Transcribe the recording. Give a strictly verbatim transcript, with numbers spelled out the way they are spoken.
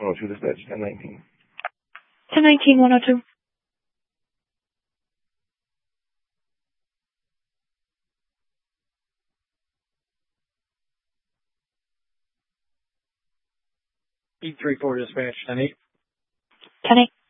one oh two dispatch, ten nineteen. ten nineteen, one oh two. eight three four dispatch, ten eight. ten eight.